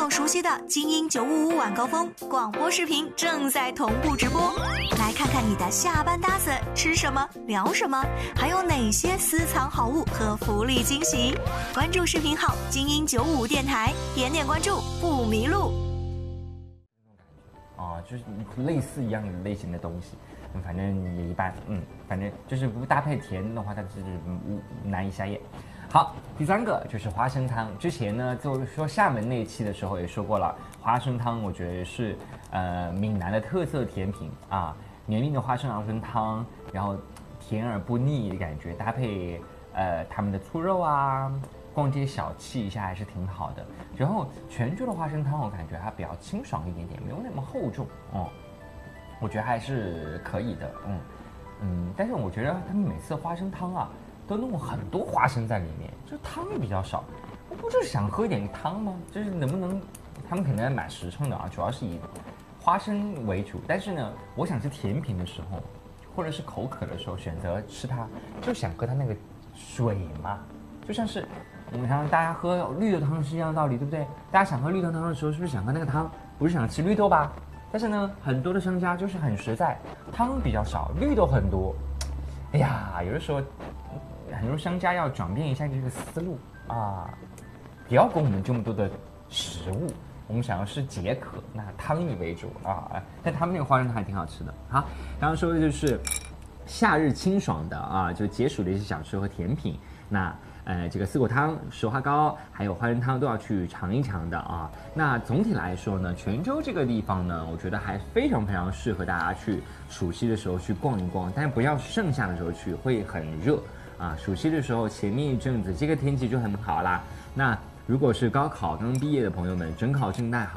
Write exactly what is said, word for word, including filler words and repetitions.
众熟悉的精英九五五晚高峰广播视频正在同步直播，来看看你的下班搭子吃什么聊什么，还有哪些私藏好物和福利惊喜。关注视频号精英九五五电台，点点关注不迷路。 啊，就是类似一样的类型的东西，反正也一般，嗯，反正就是不搭配甜的话，它就是难以下咽。好，第三个就是花生汤。之前呢，就说厦门那一期的时候也说过了，花生汤我觉得是呃闽南的特色甜品啊，绵密的花生熬成汤，然后甜而不腻的感觉，搭配呃他们的醋肉啊，逛街小憩一下还是挺好的。然后泉州的花生汤我感觉它比较清爽一点点，没有那么厚重哦，我觉得还是可以的，嗯嗯，但是我觉得他们每次花生汤啊。都弄很多花生在里面，就是汤比较少。我不就是想喝一点汤吗？就是能不能，他们可能还蛮实诚的啊，主要是以花生为主。但是呢，我想吃甜品的时候，或者是口渴的时候，选择吃它，就想喝它那个水嘛，就像是我们常常大家喝绿豆汤是一样的道理，对不对？大家想喝绿豆汤的时候，是不是想喝那个汤？不是想吃绿豆吧？但是呢，很多的商家就是很实在，汤比较少，绿豆很多。哎呀，有的时候。很多商家要转变一下这个思路啊，不要供我们这么多的食物，我们想要是解渴，那汤以为主啊。但他们那个花生汤还挺好吃的。好，刚刚说的就是夏日清爽的啊，就解暑的一些小吃和甜品。那呃，这个四果汤、石花糕还有花生汤都要去尝一尝的啊。那总体来说呢，泉州这个地方呢，我觉得还非常非常适合大家去暑期的时候去逛一逛，但是不要盛夏的时候去，会很热。啊，暑期的时候前面一阵子这个天气就很好啦。那如果是高考刚毕业的朋友们，准考证带好。